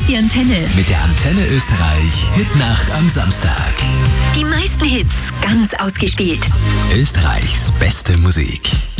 ist die Antenne. Mit der Antenne Österreich Hitnacht am Samstag. Die meisten Hits ganz ausgespielt. Österreichs beste Musik.